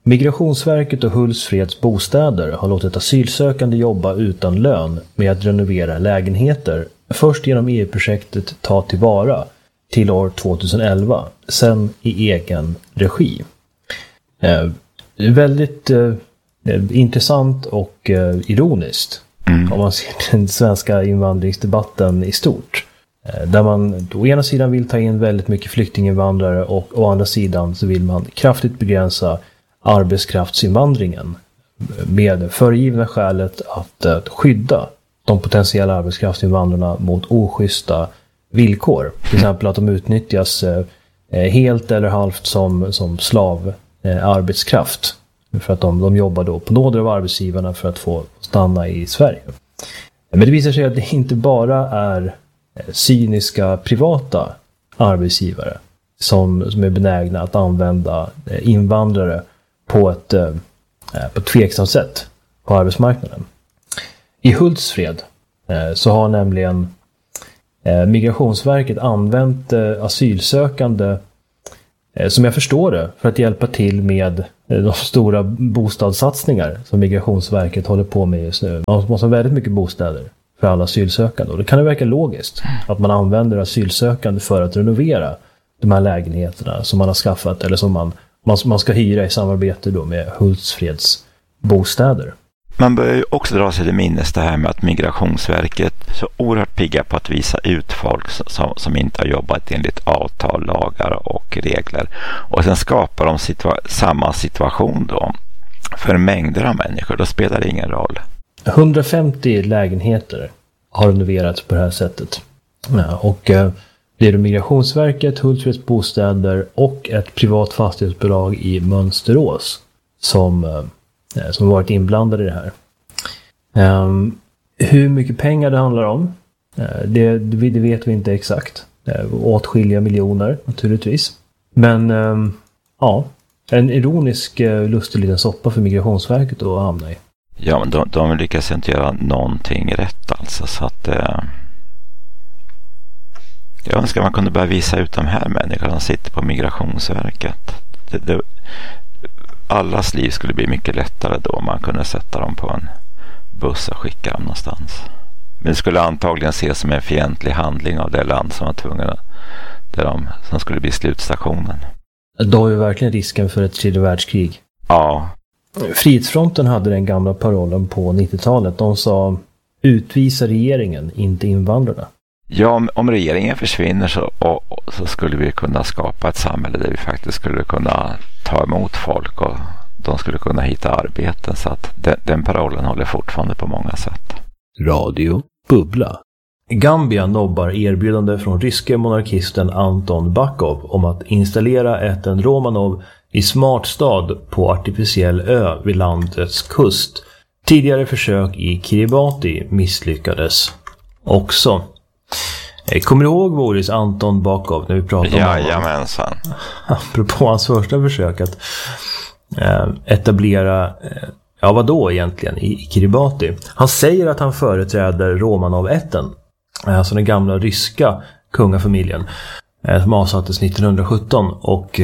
Migrationsverket och Hultsfreds bostäder har låtit asylsökande jobba utan lön med att renovera lägenheter. Först genom EU-projektet Ta tillvara till år 2011, sen i egen regi. Väldigt intressant och ironiskt om man ser den svenska invandringsdebatten i stort. Där man å ena sidan vill ta in väldigt mycket flyktinginvandrare och å andra sidan så vill man kraftigt begränsa arbetskraftsinvandringen med föregivna skälet att skydda de potentiella arbetskraftsinvandrarna mot oschyssta villkor. Till exempel att de utnyttjas helt eller halvt som slav arbetskraft. För att de jobbar då på nåder av arbetsgivarna för att få stanna i Sverige. Men det visar sig att det inte bara är cyniska privata arbetsgivare som är benägna att använda invandrare på ett tveksamt sätt på arbetsmarknaden. I Hultsfred så har nämligen Migrationsverket använt asylsökande, som jag förstår det, för att hjälpa till med de stora bostadssatsningar som Migrationsverket håller på med just nu. Man måste ha väldigt mycket bostäder för alla asylsökande. Och det kan ju verka logiskt att man använder asylsökande för att renovera de här lägenheterna som man har skaffat eller som man ska hyra i samarbete då med Hultsfreds bostäder. Man bör ju också dra sig till minnes det här med att Migrationsverket så oerhört pigga på att visa ut folk som inte har jobbat enligt avtal, lagar och regler. Och sen skapar de samma situation då för mängder av människor. Då spelar det ingen roll. 150 lägenheter har renoverats på det här sättet. Ja, och det är Migrationsverket, Hultsfreds bostäder och ett privat fastighetsbolag i Mönsterås som varit inblandade i det här. Hur mycket pengar det handlar om, det vet vi inte exakt. Åtskilliga miljoner naturligtvis. Men ja, en ironisk lustig liten soppa för Migrationsverket att hamna i. Ja, men de lyckas inte göra någonting rätt alltså, så att jag önskar man kunde börja visa ut de här människorna som sitter på Migrationsverket. Allas liv skulle bli mycket lättare då om man kunde sätta dem på en buss och skicka dem någonstans. Men det skulle antagligen ses som en fientlig handling av det land som var tvungna, som skulle bli slutstationen. Då har ju verkligen risken för ett tredje världskrig. Ja. Frihetsfronten hade den gamla parollen på 90-talet. De sa utvisa regeringen, inte invandrarna. Ja, om regeringen försvinner så skulle vi kunna skapa ett samhälle där vi faktiskt skulle kunna ta emot folk och de skulle kunna hitta arbeten, så att den parollen håller fortfarande på många sätt. Radio Bubbla. Gambia nobbar erbjudande från ryske monarkisten Anton Bakov om att installera ätten Romanov i Smartstad på artificiell ö vid landets kust. Tidigare försök i Kiribati misslyckades också. Kommer du ihåg Boris Anton Bakov när vi pratade om honom? Jajamensan. Apropå hans första försök att etablera, vad då egentligen, i Kiribati. Han säger att han företräder Romanov-ätten, alltså den gamla ryska kungafamiljen som avsattes 1917, och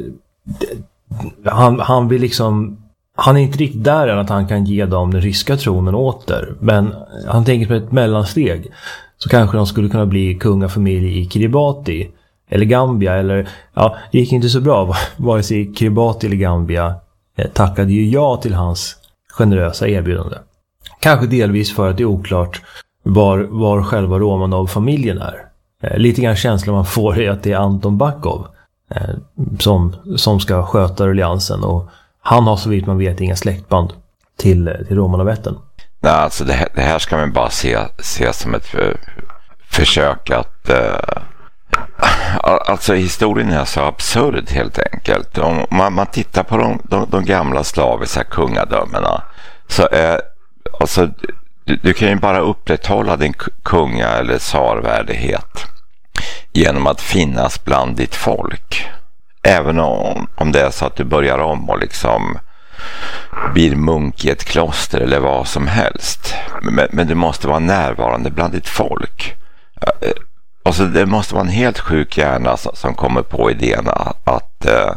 han vill liksom, han är inte riktigt där än att han kan ge dem den ryska tronen åter, men han tänker på ett mellansteg. Så kanske de skulle kunna bli kungafamilj i Kiribati eller Gambia, eller det gick inte så bra. Vare sig Kiribati eller Gambia tackade ju ja till hans generösa erbjudande. Kanske delvis för att det är oklart var själva Romanov-familjen är. Lite grann känslan man får är att det är Anton Bakov som ska sköta alliansen, och han har så vitt man vet inga släktband till Romanov-ätten. Nej, alltså det här ska man bara se som ett försök att alltså historien är så absurd helt enkelt. Om man tittar på de gamla slaviska kungadömena, så är alltså du kan ju bara upprätthålla din kunga- eller tsarvärdighet genom att finnas bland ditt folk. Även om det är så att du börjar om och liksom blir munk i ett kloster eller vad som helst. Men du måste vara närvarande bland ditt folk. Alltså det måste vara en helt sjuk hjärna som kommer på idén att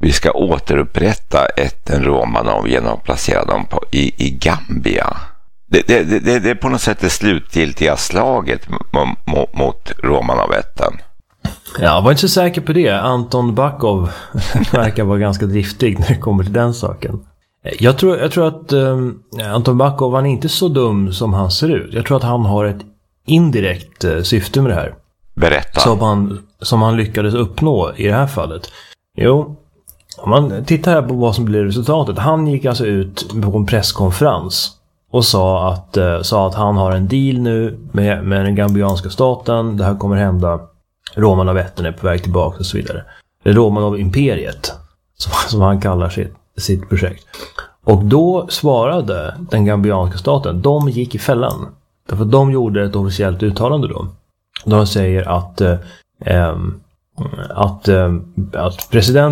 vi ska återupprätta ätten Romanov genom att placera dem i Gambia. Det är på något sätt det slutgiltiga slaget mot Romanov-ätten. Jag var inte så säker på det. Anton Bakov verkar vara ganska driftig när det kommer till den saken. Jag tror att Anton Bakov, han är inte så dum som han ser ut. Jag tror att han har ett indirekt syfte med det här. Berätta. Som han lyckades uppnå i det här fallet. Jo, om man tittar här på vad som blir resultatet. Han gick alltså ut på en presskonferens och sa att han har en deal nu med den gambianska staten. Det här kommer hända. Romanov-ätten är på väg tillbaka och så vidare. Det är Romanov-imperiet som han kallar sitt projekt. Och då svarade den gambianska staten, de gick i fällan. Därför att de gjorde ett officiellt uttalande då. De säger att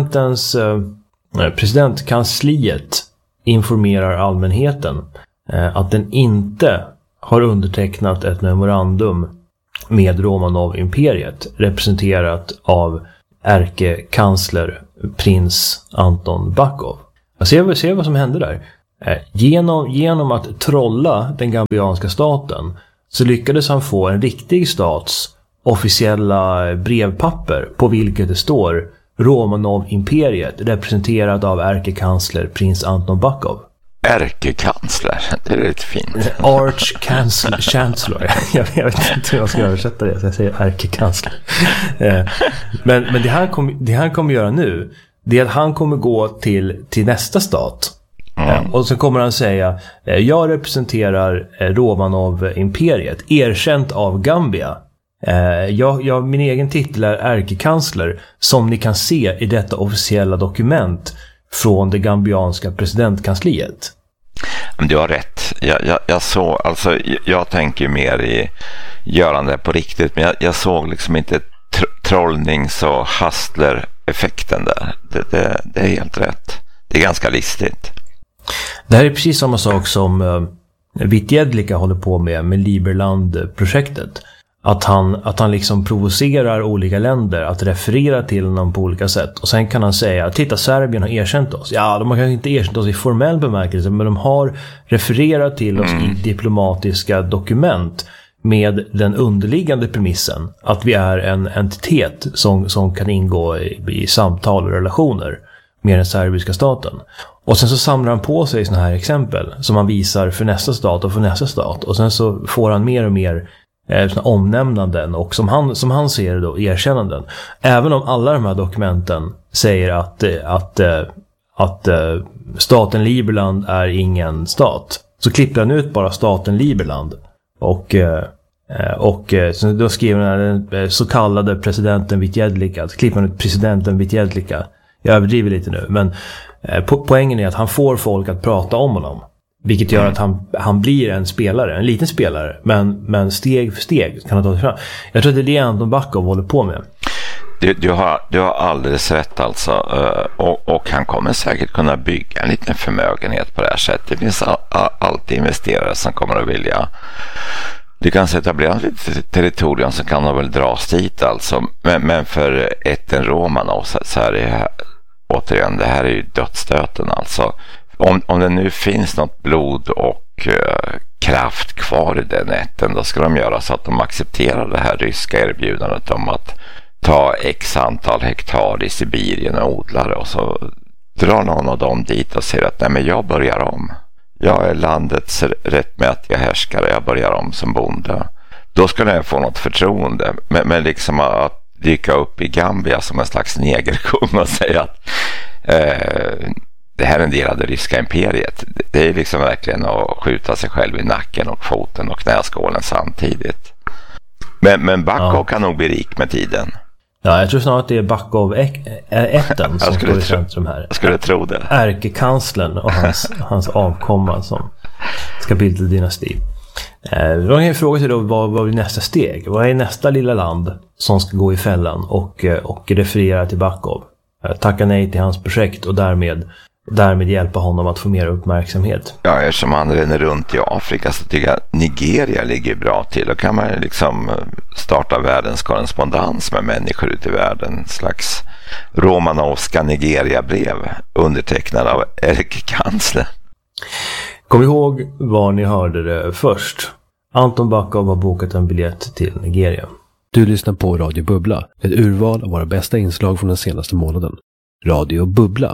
presidentkansliet informerar allmänheten att den inte har undertecknat ett memorandum med Romanov-imperiet representerat av ärkekansler prins Anton Bakov. Jag ser vad som hände där. Genom att trolla den gambianska staten så lyckades han få en riktig stats officiella brevpapper på vilket det står Romanov-imperiet representerat av ärkekansler prins Anton Bakov. Ärkekansler, det är lite fint. Arch-chancellor. Jag vet inte hur jag ska översätta det, så jag säger ärkekansler. Men det han kommer göra nu, det är att han kommer gå till nästa stat. Och så kommer han säga, jag representerar Romanov-imperiet, erkänt av Gambia. Min egen titel är ärkekansler, som ni kan se i detta officiella dokument från det gambianska presidentkansliet. Du har rätt. Jag tänker mer i görande på riktigt, men jag såg liksom inte trollnings- och hustler-effekten där. Det är helt rätt. Det är ganska listigt. Det här är precis samma sak som Vittjedlika håller på med Liberland-projektet. Att han liksom provocerar olika länder att referera till honom på olika sätt. Och sen kan han säga, titta, Serbien har erkänt oss. Ja, de har kanske inte erkänt oss i formell bemärkelse, men de har refererat till oss i diplomatiska dokument med den underliggande premissen att vi är en entitet som kan ingå i samtal och relationer med den serbiska staten. Och sen så samlar han på sig såna här exempel som han visar för nästa stat och för nästa stat. Och sen så får han mer och mer omnämnanden och som han ser det då, erkännanden. Även om alla de här dokumenten säger att staten Liberland är ingen stat, så klipper han ut bara staten Liberland och så då skriver han den så kallade presidenten Vittjedlika, så klipper han ut presidenten Vittjedlika. Jag överdriver lite nu, men poängen är att han får folk att prata om honom. Vilket gör att han blir en liten spelare, men steg för steg kan han ta sig fram. Jag tror att det är det Anton Bakov håller på med. Du har alldeles rätt alltså. Och han kommer säkert kunna bygga en liten förmögenhet på det här sättet. Det finns alltid investerare som kommer att vilja. Du kan etablera lite territorium som kan väl dras dit alltså. Men för ätten Romanov så är det återigen, det här är ju dödsstöten alltså. Om det nu finns något blod och kraft kvar i den ätten, då ska de göra så att de accepterar det här ryska erbjudandet om att ta x antal hektar i Sibirien och odla det, och så drar någon av dem dit och säger att nej, men jag börjar om. Jag är landets rättmätiga härskare, jag börjar om som bonde. Då skulle jag få något förtroende. Men liksom att dyka upp i Gambia som en slags negerkung och säga att det här är en del av det ryska imperiet. Det är liksom verkligen att skjuta sig själv i nacken och foten och knäskålen samtidigt. Men Bakov kan nog bli rik med tiden. Ja, jag tror snarare att det är Bakov-ätten som står i centrum här. Jag skulle tro det. Ärkekanslern och hans avkomma som ska bilda dynasti. Då kan jag fråga sig då, vad är nästa steg? Vad är nästa lilla land som ska gå i fällan och referera till Bakov? Tacka nej till hans projekt och därmed och därmed hjälpa honom att få mer uppmärksamhet. Ja, eftersom han ränner runt i Afrika så tycker jag att Nigeria ligger bra till. Då kan man liksom starta världens korrespondens med människor ute i världen. En slags romanovska Nigeria-brev undertecknad av Erik Kansler. Kom ihåg var ni hörde det först. Anton Backov har bokat en biljett till Nigeria. Du lyssnar på Radio Bubbla, ett urval av våra bästa inslag från den senaste månaden. Radio Bubbla.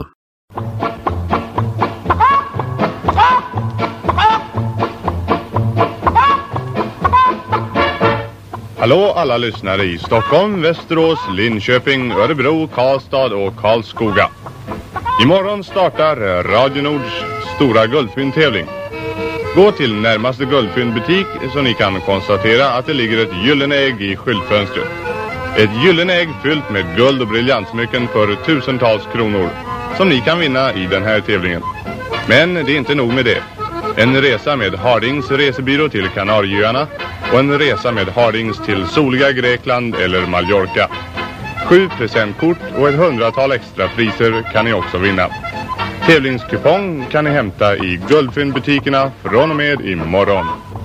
Hallå alla lyssnare i Stockholm, Västerås, Linköping, Örebro, Karlstad och Karlskoga. Imorgon startar Radio Nords stora guldfyndtävling. Gå till närmaste guldfyndbutik så ni kan konstatera att det ligger ett gyllene ägg i skyltfönstret. Ett gyllene ägg fyllt med guld och briljantsmycken för tusentals kronor som ni kan vinna i den här tävlingen. Men det är inte nog med det. En resa med Hardings resebyrå till Kanarieöarna och en resa med Hardings till soliga Grekland eller Mallorca. 7 presentkort och ett 100-tal extra priser kan ni också vinna. Tävlingskupong kan ni hämta i guldfyndbutikerna från och med imorgon.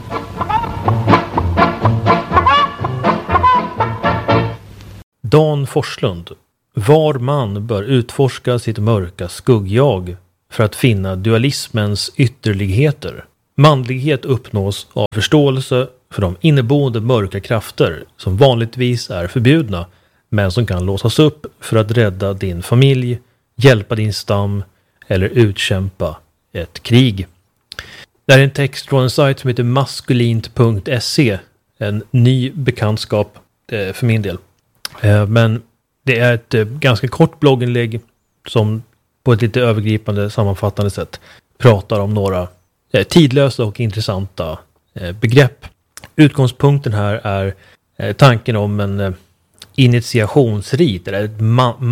Dan Forslund. Var man bör utforska sitt mörka skuggjag för att finna dualismens ytterligheter. Manlighet uppnås av förståelse för de inneboende mörka krafter som vanligtvis är förbjudna men som kan låsas upp för att rädda din familj, hjälpa din stam eller utkämpa ett krig. Det är en text från en sajt som heter maskulint.se. En ny bekantskap för min del. Men det är ett ganska kort blogginlägg som på ett lite övergripande sammanfattande sätt pratar om några tidlösa och intressanta begrepp. Utgångspunkten här är tanken om en initiationsrit eller ett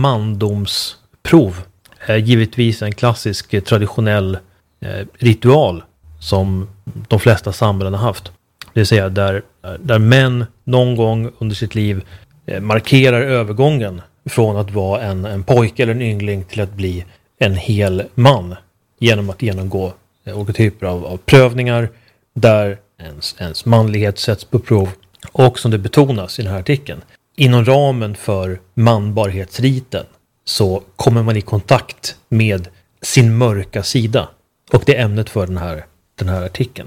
mandomsprov. Givetvis en klassisk traditionell ritual som de flesta samhällen har haft. Det vill säga där män någon gång under sitt liv markerar övergången från att vara en pojke eller en yngling till att bli en hel man genom att genomgå olika typer av prövningar där ens manlighet sätts på prov och som det betonas i den här artikeln. Inom ramen för manbarhetsriten så kommer man i kontakt med sin mörka sida och det är ämnet för den här artikeln.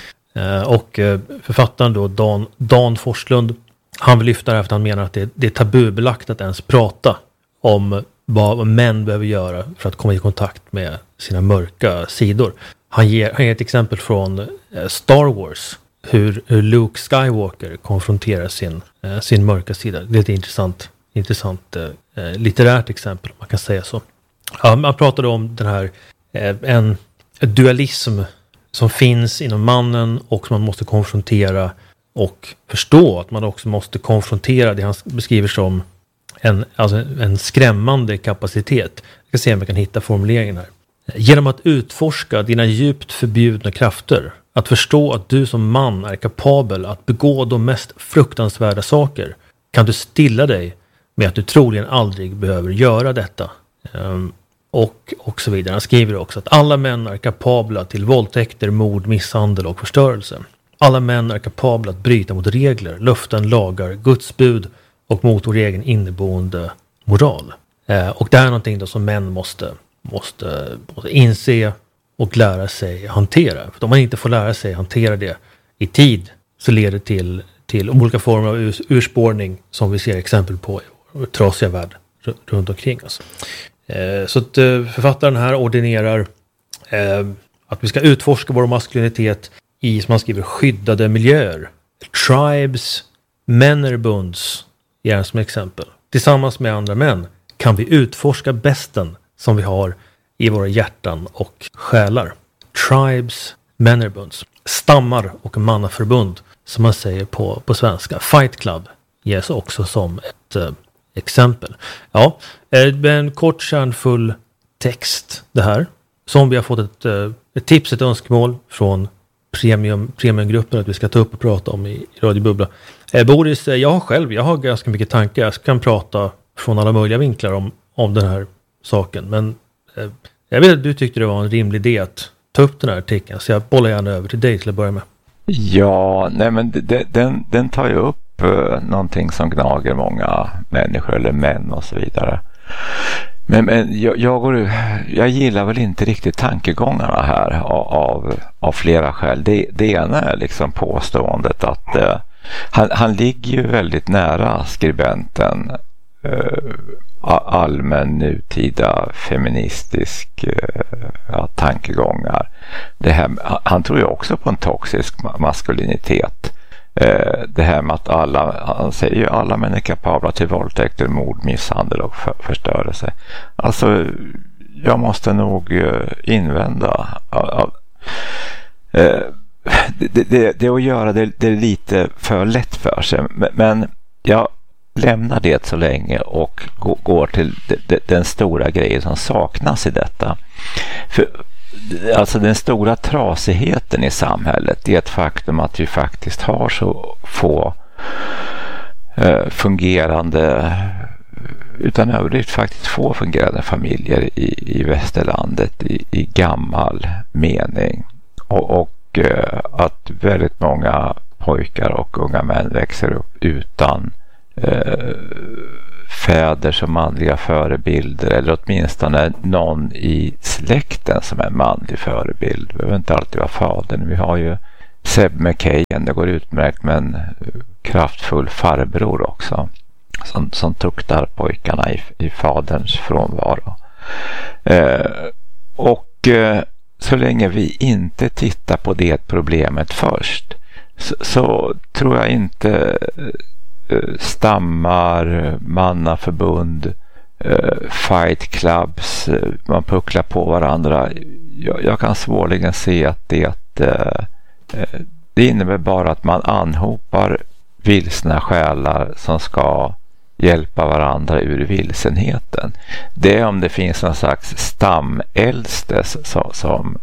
Och författaren då Dan Forslund, han vill lyfta det här för att han menar att det är tabubelagt att ens prata om vad män behöver göra för att komma i kontakt med sina mörka sidor. Han ger ett exempel från Star Wars. Hur Luke Skywalker konfronterar sin mörka sida. Det är ett intressant litterärt exempel, om man kan säga så. Ja, man pratade om den här en dualism som finns inom mannen och som man måste konfrontera och förstå att man också måste konfrontera det han beskriver som en skrämmande kapacitet. Jag ska se om jag kan hitta formuleringen här. Genom att utforska dina djupt förbjudna krafter, att förstå att du som man är kapabel att begå de mest fruktansvärda saker, kan du stilla dig med att du troligen aldrig behöver göra detta. Och så vidare. Han skriver också att alla män är kapabla till våldtäkter, mord, misshandel och förstörelse. Alla män är kapabla att bryta mot regler, löften, lagar, Guds bud och mot vår egen inneboende moral. Och det här är någonting då som män måste inse och lära sig hantera. För om man inte får lära sig hantera det i tid så leder det till olika former av urspårning som vi ser exempel på i vår trasiga värld runt omkring oss. Så att författaren här ordinerar att vi ska utforska vår maskulinitet i, som man skriver, skyddade miljöer. Tribes, männerbunds, gärna som exempel. Tillsammans med andra män kan vi utforska besten som vi har i våra hjärtan och själar. Tribes, männerbunds, stammar och mannaförbund som man säger på svenska. Fight Club ges också som ett exempel. Ja, en kort kärnfull text det här. Som vi har fått ett tips, ett önskemål från premiumgruppen att vi ska ta upp och prata om i Radio Bubbla. Boris, jag har ganska mycket tankar. Jag kan prata från alla möjliga vinklar om den här saken. Men Jag vet att du tyckte det var en rimlig idé att ta upp den här artikeln, så jag bollar gärna över till dig till att börja med. Ja, nej men den tar ju upp någonting som gnager många människor eller män och så vidare. Men jag gillar väl inte riktigt tankegångarna här av flera skäl. Det ena är liksom påståendet att han ligger ju väldigt nära skribenten allmän nutida feministisk tankegångar. Det här, han tror ju också på en toxisk maskulinitet. Det här med att han säger ju alla män är kapabla till våldtäkter, mord, misshandel och förstörelse. Alltså jag måste nog invända det att göra det lite för lätt för sig, men jag lämnar det så länge och går till den stora grejen som saknas i detta. För alltså den stora trasigheten i samhället är ett faktum att vi faktiskt har så få fungerande, utan överdrift faktiskt få fungerande familjer i västerlandet i gammal mening. Och att väldigt många pojkar och unga män växer upp utan fäder som manliga förebilder, eller åtminstone någon i släkten som är en manlig förebild. Det behöver inte alltid vara fadern. Vi har ju Seb McKayen, det går utmärkt med en kraftfull farbror också som tuktar pojkarna i faderns frånvaro. Så länge vi inte tittar på det problemet först så tror jag inte stammar, mannaförbund, fight clubs, man pucklar på varandra. Jag kan svårligen se att det innebär bara att man anhopar vilsna själar som ska hjälpa varandra ur vilsenheten. Det är om det finns någon slags stamäldste som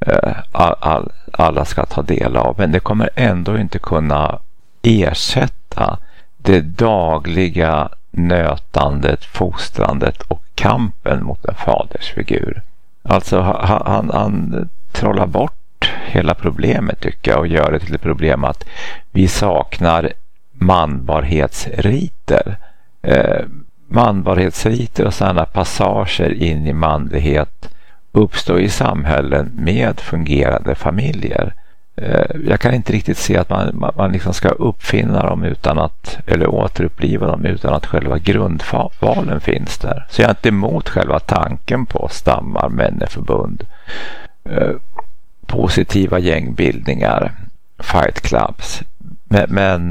alla ska ta del av, men det kommer ändå inte kunna ersätta det dagliga nötandet, fostrandet och kampen mot en fadersfigur. Alltså han trollar bort hela problemet, tycker jag, och gör det till ett problem att vi saknar manbarhetsriter. Manbarhetsriter och sådana passager in i manlighet uppstår i samhällen med fungerande familjer. Jag kan inte riktigt se att man liksom ska uppfinna dem eller återuppliva dem utan att själva grundvalen finns där. Så jag är inte emot själva tanken på stammar, människoförbund, positiva gängbildningar, fight clubs. Men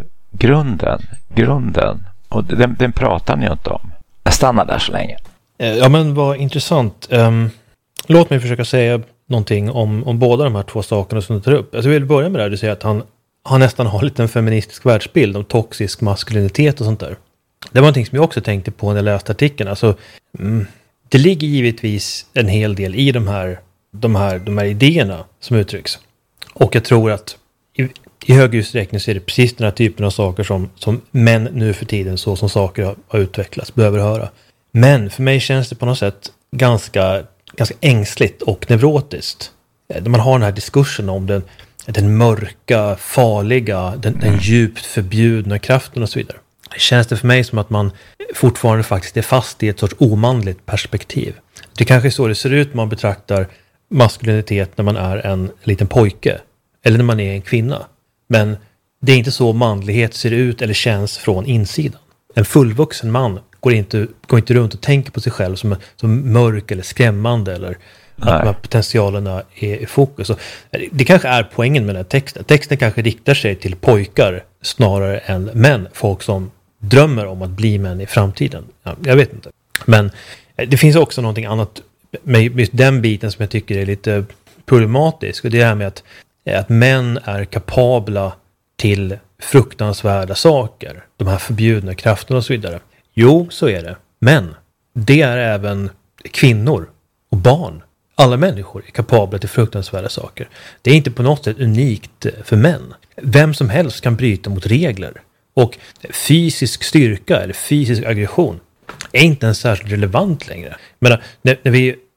grunden, och den pratar ni inte om. Jag stannar där så länge. Ja, men vad intressant. Låt mig försöka säga någonting om båda de här två sakerna som du tar upp. Alltså jag vill börja med det här. Du säger att han nästan har lite en feministisk världsbild om toxisk maskulinitet och sånt där. Det var någonting som jag också tänkte på när jag läste artikeln. Alltså, det ligger givetvis en hel del i de här idéerna som uttrycks. Och jag tror att i hög utsträckning så är det precis den här typen av saker som män nu för tiden, så som saker har utvecklats, behöver höra. Men för mig känns det på något sätt ganska ängsligt och neurotiskt. Där man har den här diskursen om den mörka, farliga, den djupt förbjudna kraften och så vidare. Det känns det för mig som att man fortfarande faktiskt är fast i ett sorts omanligt perspektiv. Det kanske är så det ser ut när man betraktar maskulinitet när man är en liten pojke. Eller när man är en kvinna. Men det är inte så manlighet ser ut eller känns från insidan. En fullvuxen man går inte runt och tänker på sig själv som mörk eller skrämmande, eller att potentialerna är i fokus. Så det kanske är poängen med den här texten. Texten kanske riktar sig till pojkar snarare än män. Folk som drömmer om att bli män i framtiden. Ja, jag vet inte. Men det finns också någonting annat med den biten som jag tycker är lite problematisk. Och det är med att män är kapabla till fruktansvärda saker. De här förbjudna krafterna och så vidare. Jo, så är det. Men det är även kvinnor och barn. Alla människor är kapabla till fruktansvärda saker. Det är inte på något sätt unikt för män. Vem som helst kan bryta mot regler. Och fysisk styrka eller fysisk aggression är inte ens särskilt relevant längre. Men när vi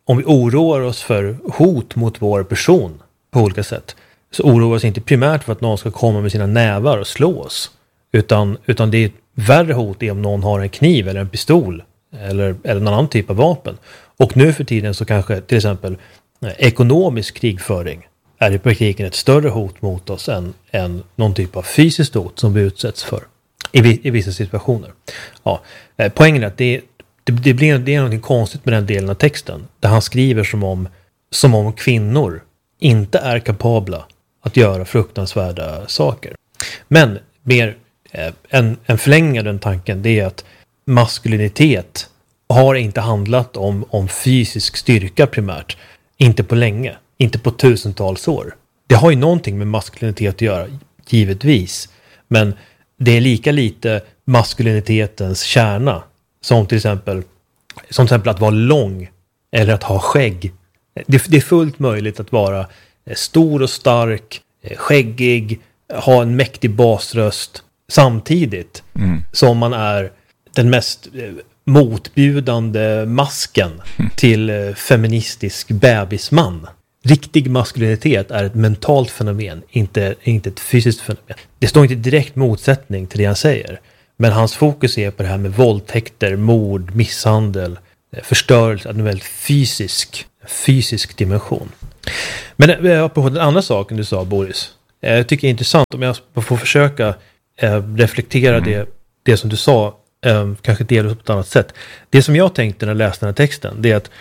om vi oroar oss för hot mot vår person på olika sätt, så oroar oss inte primärt för att någon ska komma med sina nävar och slå oss. Utan det är ett värre hot är om någon har en kniv eller en pistol eller någon annan typ av vapen. Och nu för tiden så kanske till exempel ekonomisk krigföring är i praktiken ett större hot mot oss än någon typ av fysiskt hot som vi utsätts för i vissa situationer. Ja, poängen är att det är något konstigt med den delen av texten där han skriver som om kvinnor inte är kapabla att göra fruktansvärda saker. Men mer en förlängning av den tanken, det är att maskulinitet har inte handlat om fysisk styrka primärt. Inte på länge. Inte på tusentals år. Det har ju någonting med maskulinitet att göra, givetvis. Men det är lika lite maskulinitetens kärna som till exempel att vara lång eller att ha skägg. Det är fullt möjligt att vara stor och stark, skäggig, ha en mäktig basröst samtidigt som man är den mest motbjudande masken till feministisk bebisman. Riktig maskulinitet är ett mentalt fenomen, inte ett fysiskt fenomen. Det står inte direkt motsättning till det han säger. Men hans fokus är på det här med våldtäkter, mord, misshandel, förstörelse, en väldigt fysisk dimension. Men på den andra saken du sa, Boris, jag tycker det är intressant om jag får försöka reflektera det som du sa, kanske delvis på ett annat sätt. Det som jag tänkte när jag läste den här texten, det är att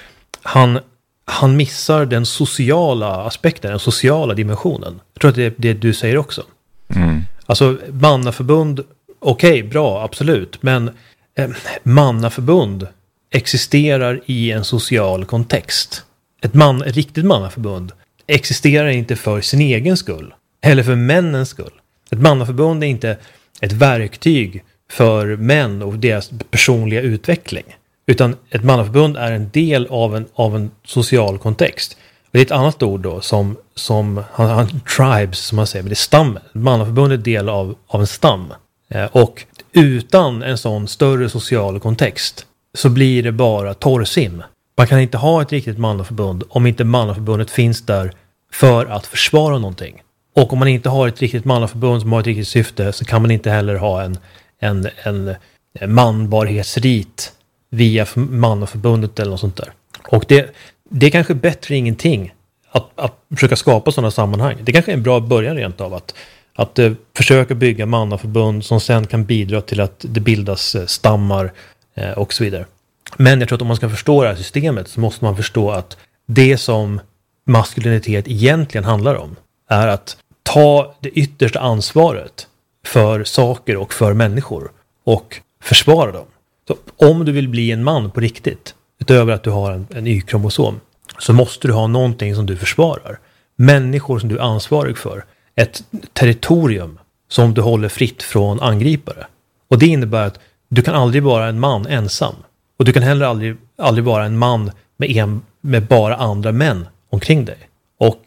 han missar den sociala aspekten, den sociala dimensionen. Jag tror att det är det du säger också. Alltså mannaförbund, okej, bra, absolut. Men mannaförbund existerar i en social kontext. Ett riktigt mannaförbund existerar inte för sin egen skull. Eller för männens skull. Ett mannaförbund är inte ett verktyg för män och deras personliga utveckling. Utan ett mannaförbund är en del av en social kontext. Och det är ett annat ord då som tribes, som man säger, men det är stammen. Ett mannaförbund är del av en stam. Och utan en sån större social kontext så blir det bara torrsim. Man kan inte ha ett riktigt mannaförbund om inte mannaförbundet finns där för att försvara någonting. Och om man inte har ett riktigt mannaförbund som har ett riktigt syfte, så kan man inte heller ha en manbarhetsrit via mannaförbundet eller något sånt där. Och det är kanske bättre än ingenting att försöka skapa sådana sammanhang. Det kanske är en bra början rent av att försöka bygga mannaförbund som sen kan bidra till att det bildas stammar och så vidare. Men jag tror att om man ska förstå det här systemet så måste man förstå att det som maskulinitet egentligen handlar om är att ta det yttersta ansvaret för saker och för människor och försvara dem. Så om du vill bli en man på riktigt, utöver att du har en Y-kromosom, så måste du ha någonting som du försvarar. Människor som du är ansvarig för. Ett territorium som du håller fritt från angripare. Och det innebär att du kan aldrig vara en man ensam. Och du kan heller aldrig vara en man med bara andra män omkring dig. Och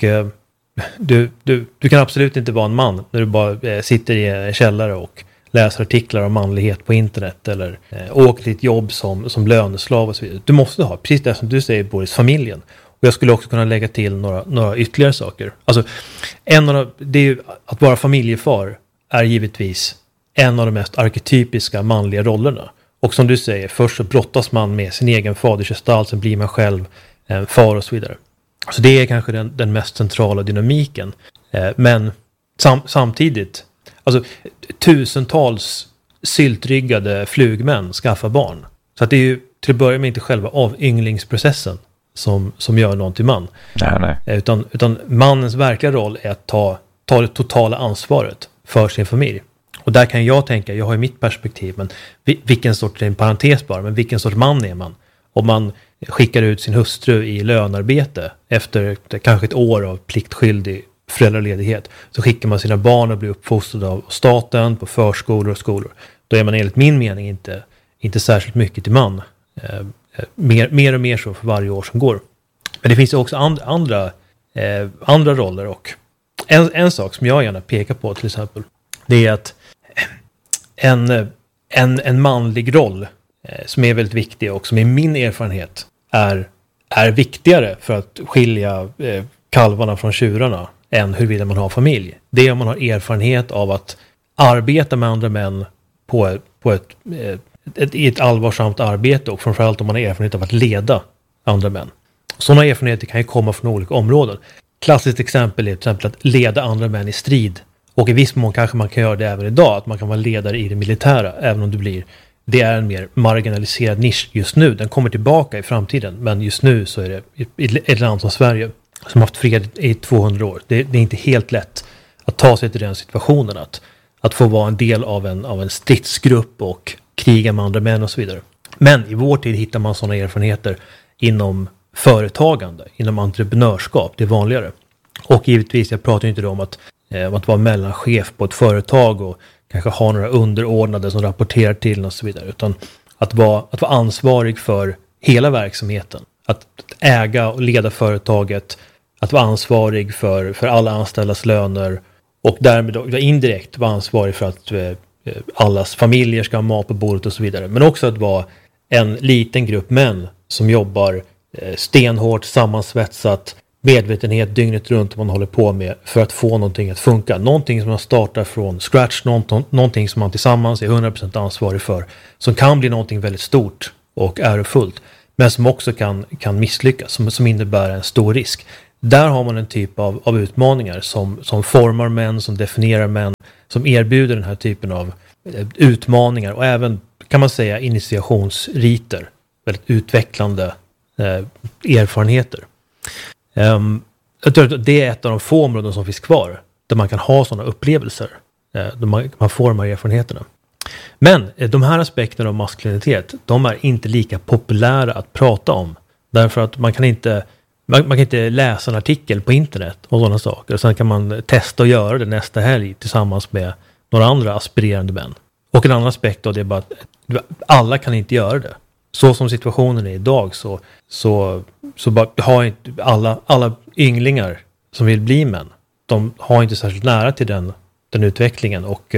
du kan absolut inte vara en man när du bara sitter i en källare och läser artiklar om manlighet på internet eller åker till ett jobb som löneslav och så vidare. Du måste ha, precis det som du säger, Boris, familjen. Och jag skulle också kunna lägga till några ytterligare saker. Alltså, det är ju att vara familjefar är givetvis en av de mest arketypiska manliga rollerna. Och som du säger, först så brottas man med sin egen fadersgestalt, sen blir man själv far och så vidare. Så det är kanske den mest centrala dynamiken. Men samtidigt, alltså tusentals syltryggade flugmän skaffar barn. Så att det är ju till att börja med inte själva avynglingsprocessen som gör någon till man. Nej. Utan mannens verkliga roll är att ta det totala ansvaret för sin familj. Och där kan jag tänka, jag har ju mitt perspektiv, men vilken sorts, en parentes bara, men vilken sorts man är man? Om man skickar ut sin hustru i lönarbete efter kanske ett år av pliktskyldig föräldraledighet, så skickar man sina barn och blir uppfostrade av staten på förskolor och skolor. Då är man enligt min mening inte särskilt mycket till man. Mer och mer så för varje år som går. Men det finns också andra roller, och en sak som jag gärna pekar på till exempel, det är att en manlig roll som är väldigt viktig och som i min erfarenhet är är viktigare för att skilja kalvarna från tjurarna än huruvida man har familj. Det är om man har erfarenhet av att arbeta med andra män på ett allvarsamt arbete, och framförallt om man har erfarenhet av att leda andra män. Sådana erfarenheter kan ju komma från olika områden. Klassiskt exempel är till exempel att leda andra män i strid. Och i viss mån kanske man kan göra det även idag, att man kan vara ledare i det militära, även om det är en mer marginaliserad nisch just nu. Den kommer tillbaka i framtiden, men just nu så är det ett land som Sverige som haft fred i 200 år. Det är inte helt lätt att ta sig till den situationen, att få vara en del av en stridsgrupp och kriga med andra män och så vidare. Men i vår tid hittar man sådana erfarenheter inom företagande, inom entreprenörskap. Det är vanligare. Och givetvis, jag pratar inte om att vara mellanchef på ett företag och kanske ha några underordnade som rapporterar till och så vidare, utan att vara ansvarig för hela verksamheten. Att äga och leda företaget, att vara ansvarig för alla anställdas löner och därmed indirekt vara ansvarig för att allas familjer ska ha mat på bordet och så vidare. Men också att vara en liten grupp män som jobbar stenhårt, sammansvetsat, medvetenhet dygnet runt som man håller på med för att få någonting att funka. Någonting som man startar från scratch, någonting som man tillsammans är 100% ansvarig för, som kan bli någonting väldigt stort och ärofullt, men som också kan misslyckas, som innebär en stor risk. Där har man en typ av utmaningar som formar män, som definierar män, som erbjuder den här typen av utmaningar och även, kan man säga, initiationsriter, väldigt utvecklande erfarenheter. Jag tror att det är ett av de få områden som finns kvar där man kan ha sådana upplevelser, där man får de här erfarenheterna. Men de här aspekterna av maskulinitet, de är inte lika populära att prata om, därför att man kan inte läsa en artikel på internet och sådana saker, och sen kan man testa att göra det nästa helg tillsammans med några andra aspirerande män. Och en annan aspekt då, det är bara att alla kan inte göra det. Så som situationen är idag så bara har inte alla ynglingar som vill bli män, de har inte särskilt nära till den utvecklingen, och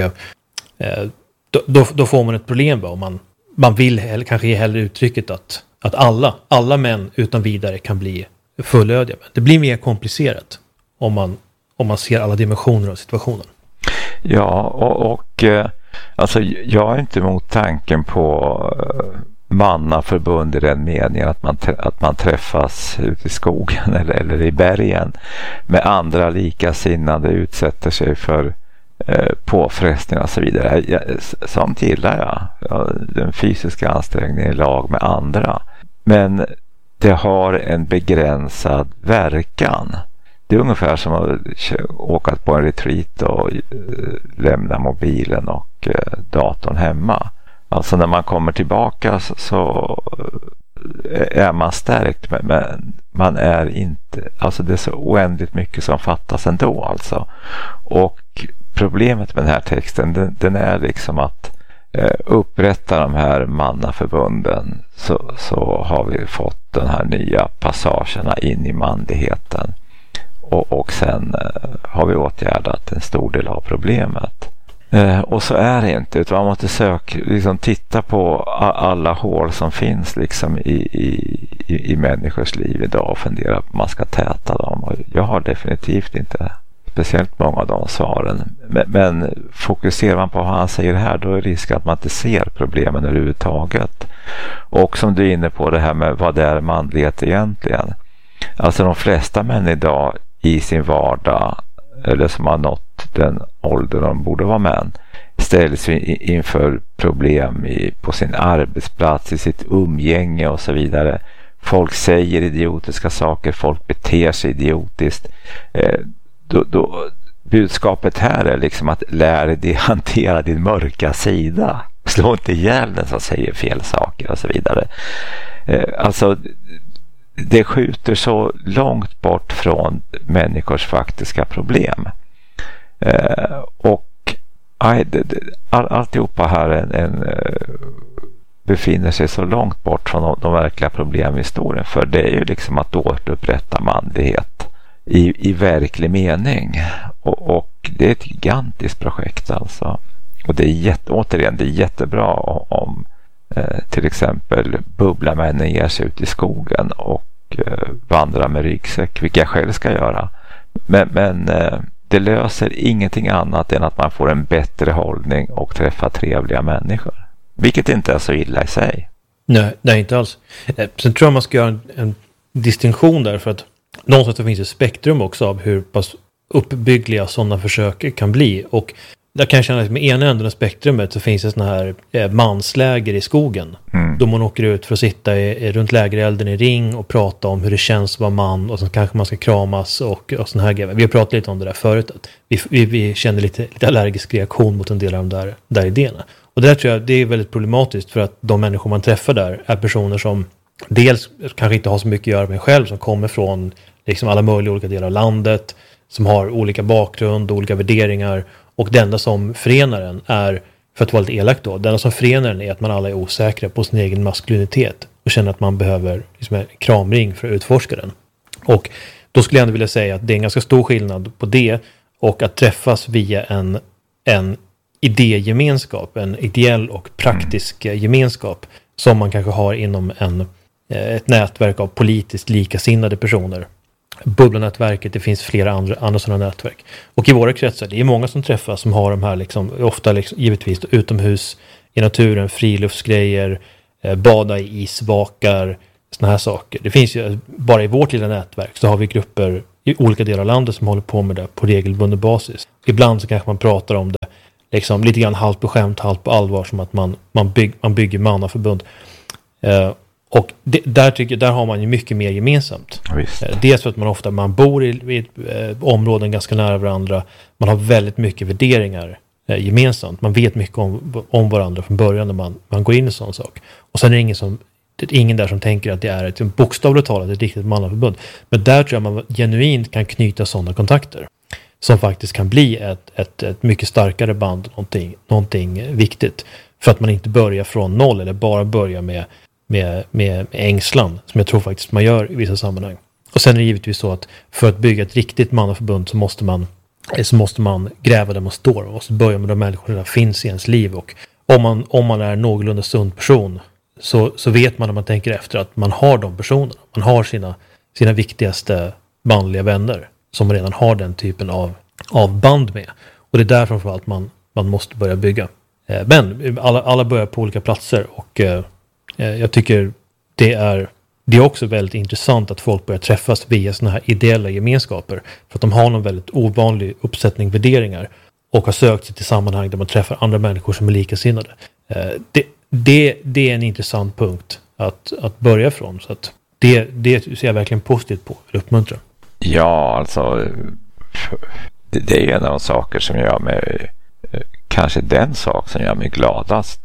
då får man ett problem då, om man vill kanske ge hellre uttrycket att alla män utan vidare kan bli fullödiga. Det blir mer komplicerat om man ser alla dimensioner av situationen. Ja, och alltså jag är inte emot tanken på mannaförbund i den meningen att man träffas ute i skogen eller i bergen med andra likasinnade, utsätter sig för påfrestningar och så vidare. Sånt gillar jag. Den fysiska ansträngningen i lag med andra. Men det har en begränsad verkan. Det är ungefär som att åka på en retreat och lämna mobilen och datorn hemma. Alltså när man kommer tillbaka så är man stärkt, men man är inte, alltså det är så oändligt mycket som fattas ändå alltså. Och problemet med den här texten, den är liksom att upprätta de här mannaförbunden, så har vi fått den här nya passagerna in i manligheten, och sen har vi åtgärdat en stor del av problemet. Och så är det inte, utan man måste titta på alla hål som finns liksom i människors liv idag och fundera på om man ska täta dem. Och jag har definitivt inte speciellt många av de svaren, men fokuserar man på vad han säger här, då är risken att man inte ser problemen överhuvudtaget. Och som du är inne på, det här med vad det är manlighet egentligen. Alltså de flesta män idag i sin vardag, eller som har nått den ålder de borde vara män, ställs inför problem på sin arbetsplats, i sitt umgänge och så vidare. Folk säger idiotiska saker, folk beter sig idiotiskt. Budskapet här är liksom att lära dig hantera din mörka sida. Slå inte ihjäl den som säger fel saker och så vidare. Alltså det skjuter så långt bort från människors faktiska problem. Och alltihopa här befinner sig så långt bort från de verkliga problemen i historien. För det är ju liksom att återupprätta manlighet i verklig mening. Och det är ett gigantiskt projekt alltså. Och det är jättebra om till exempel bubblamännen ger sig ut i skogen och vandra med ryggsäck, vilket jag själv ska göra. Men det löser ingenting annat än att man får en bättre hållning och träffar trevliga människor. Vilket inte är så illa i sig. Nej, inte alls. Sen tror jag man ska göra en distinktion där, för att någonstans finns ett spektrum också av hur pass uppbyggliga sådana försök kan bli. Och där kan jag känna att med ena änden av spektrumet så finns det sådana här mansläger i skogen. Då man åker ut för att sitta runt lägerelden i ring och prata om hur det känns att vara man, och så kanske man ska kramas och sådana här grejer. Vi har pratat lite om det där förut. Att vi känner lite allergisk reaktion mot en del av de där idéerna. Och det där tror jag det är väldigt problematiskt, för att de människor man träffar där är personer som dels kanske inte har så mycket att göra med en själv, som kommer från liksom alla möjliga olika delar av landet, som har olika bakgrund och olika värderingar. Och det enda som förenar en är, för att vara lite elakt då, det enda som förenar en är att man alla är osäkra på sin egen maskulinitet och känner att man behöver liksom en kramring för att utforska den. Och då skulle jag ändå vilja säga att det är en ganska stor skillnad på det och att träffas via en idégemenskap, en ideell och praktisk gemenskap som man kanske har inom ett nätverk av politiskt likasinnade personer. Bubblanätverket, det finns flera andra sådana nätverk. Och i våra kretsar, det är många som träffas som har de här liksom, ofta liksom, givetvis utomhus i naturen, friluftsgrejer, bada i isvakar, såna här saker. Det finns ju, bara i vårt lilla nätverk så har vi grupper i olika delar av landet som håller på med det på regelbunden basis. Ibland så kanske man pratar om det liksom lite grann halvt på skämt, halvt på allvar, som att man bygger mannaförbund. Och där har man ju mycket mer gemensamt. Dels för att man bor i områden ganska nära varandra. Man har väldigt mycket värderingar gemensamt. Man vet mycket om varandra från början när man går in i en sån sak. Och sen är det ingen där som tänker att det är ett bokstavligt talat ett riktigt mannaförbund. Men där tror jag man genuint kan knyta sådana kontakter som faktiskt kan bli ett mycket starkare band, någonting viktigt. För att man inte börjar från noll eller bara börjar med ängslan, som jag tror faktiskt man gör i vissa sammanhang. Och sen är det givetvis så att för att bygga ett riktigt mannaförbund så måste man gräva där man står. Man måste börja med de människor som finns i ens liv. Och om man är en någorlunda sund person så vet man när man tänker efter att man har de personerna. Man har sina viktigaste manliga vänner som redan har den typen av band med. Och det är där framförallt man måste börja bygga. Men alla börjar på olika platser, och jag tycker det är också väldigt intressant att folk börjar träffas via såna här ideella gemenskaper, för att de har någon väldigt ovanlig uppsättning värderingar och har sökt sig till sammanhang där man träffar andra människor som är likasinnade. Det är en intressant punkt att börja från, så att det ser jag verkligen positivt på, eller uppmuntrar. Ja, alltså det är en av de saker som gör mig, kanske den sak som gör mig gladast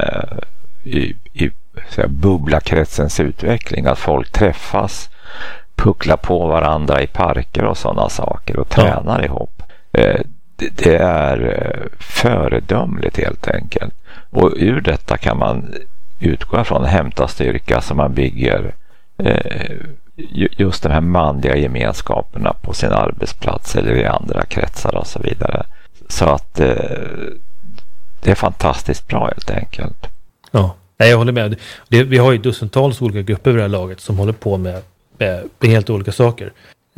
i bubblakretsens utveckling, att folk träffas, pucklar på varandra i parker och sådana saker och tränar ihop. Det är föredömligt helt enkelt, och ur detta kan man utgå från hämta styrka som man bygger just de här manliga gemenskaperna på sin arbetsplats eller i andra kretsar och så vidare. Så att det är fantastiskt bra helt enkelt. Ja, jag håller med. Vi har ju dussintals olika grupper vid det här laget som håller på med helt olika saker.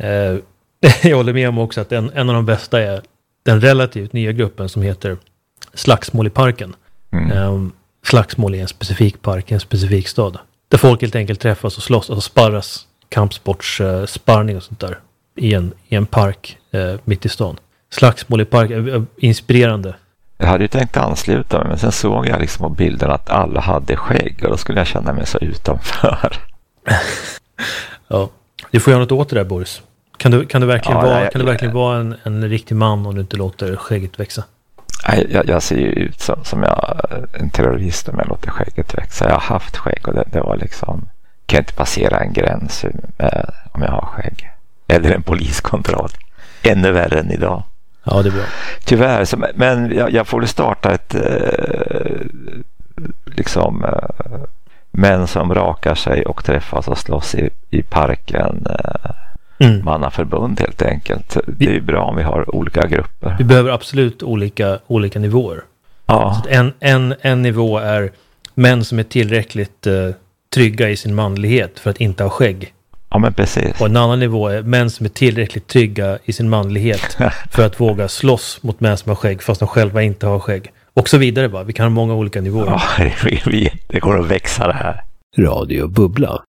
Jag håller med om också att en av de bästa är den relativt nya gruppen som heter Slagsmål i parken. Slagsmål i en specifik park, en specifik stad. Där folk helt enkelt träffas och slåss och sparras, kampsportssparring och sånt där i en park mitt i stan. Slagsmål i park är inspirerande. Jag hade ju tänkt ansluta mig, men sen såg jag liksom på bilden att alla hade skägg, och då skulle jag känna mig så utanför. Ja, du får göra något åt det där, Boris. Kan du verkligen vara en riktig man om du inte låter skägget växa? Jag ser ju ut som en terrorist om jag låter skägget växa. Jag har haft skägg, och det var liksom, kan inte passera en gräns om jag har skägg. Eller en poliskontroll. Ännu värre än idag. Ja, det är bra. Tyvärr, men jag får starta ett män som rakar sig och träffas och slåss i parken. Mannaförbund helt enkelt. Det är ju bra om vi har olika grupper. Vi behöver absolut olika nivåer. Ja. Så en nivå är män som är tillräckligt trygga i sin manlighet för att inte ha skägg. Ja, men precis. Och en annan nivå är män som är tillräckligt trygga i sin manlighet för att våga slåss mot män som har skägg fast de själva inte har skägg. Och så vidare va. Vi kan ha många olika nivåer. Ja, det går att växa det här. Radio Bubbla.